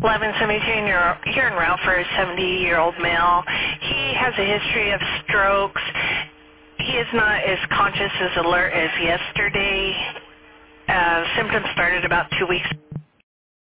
1172 here in Ralph, 70-year-old male. He has a history of strokes. He is not as conscious as alert as yesterday. Symptoms started about 2 weeks